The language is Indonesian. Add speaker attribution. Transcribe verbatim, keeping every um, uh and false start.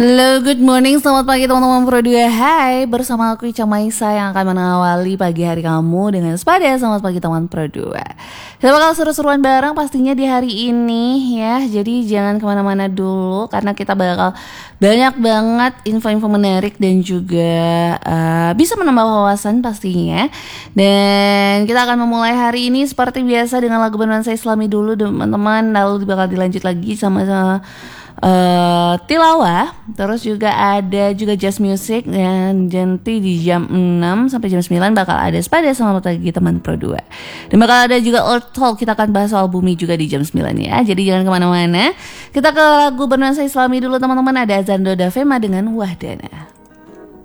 Speaker 1: Halo, good morning, selamat pagi teman-teman Pro dua. Hai, bersama aku Ica Maisa yang akan mengawali pagi hari kamu dengan sepada. Selamat pagi teman Pro dua. Kita bakal seru-seruan bareng pastinya di hari ini ya. Jadi jangan kemana-mana dulu karena kita bakal banyak banget info-info menarik dan juga uh, bisa menambah wawasan pastinya. Dan kita akan memulai hari ini seperti biasa dengan lagu bernuansa Islami dulu teman-teman. Lalu bakal dilanjut lagi sama, sama Uh, tilawah, terus juga ada juga jazz music dan nanti di jam enam sampai jam sembilan bakal ada sepada selamat pagi teman Pro dua. Dan bakal ada juga old talk, kita akan bahas soal bumi juga di jam sembilan ya. Jadi jangan kemana-mana. Kita ke lagu bernuansa Islami dulu teman-teman, ada Azan Doda Fema dengan Wahdana.